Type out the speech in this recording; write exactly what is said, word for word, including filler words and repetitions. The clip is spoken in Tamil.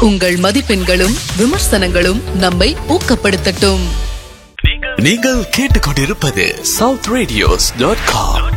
உங்கள் மதிப்பெண்களும் விமர்சனங்களும் நம்மை ஊக்கப்படுத்தட்டும். நீங்கள் கேட்டுக்கொண்டிருப்பது சவுத் ரேடியோஸ் டாட் காம்.